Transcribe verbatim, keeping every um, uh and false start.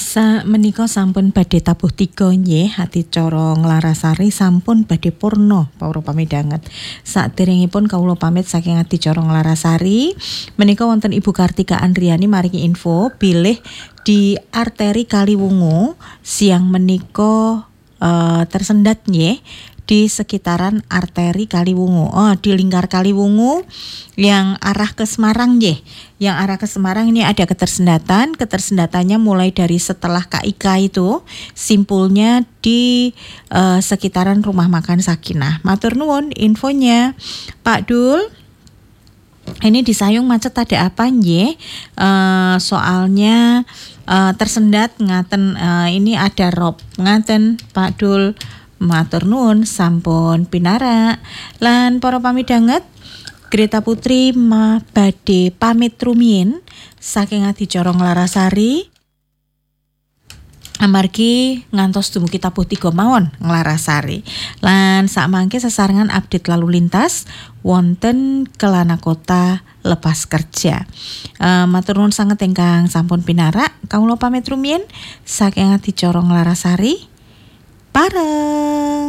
Sa menika sampun badhe tabuh tiga nggih, Hadicara Nglarasari sampun badhe purna para pamidanget. Saderengipun kawula pamit saking Hadicara Nglarasari, menika wonten Ibu Kartika Andriani maringi info bilih di arteri Kaliwungu siang menika uh, tersendat nggih di sekitaran arteri Kaliwungu. Oh, di lingkar Kaliwungu yang arah ke Semarang nggih. Yang arah ke Semarang ini ada ketersendatan. Ketersendatannya mulai dari setelah K I K itu, simpulnya di uh, sekitaran Rumah Makan Sakinah. Matur nuwun infonya, Pak Dul. Ini di Sayung macet ada apa nggih? Uh, soalnya uh, tersendat ngaten uh, ini ada rob ngaten Pak Dul. Matur nuwun sampun pinara. Lan para pamidanget, Greta Putri ma badhe pamit rumiyin saking Hadicara Nglarasari. Amargi ngantos dumugi tabuh tiga mawon Nglarasari. Lan sakmangke sesarengan update lalu lintas wonten Kelana Kota lepas kerja. Uh, matur nuwun sanget ingkang sampun pinara. Kawula pamit rumiyin saking Hadicara Nglarasari. Pareng.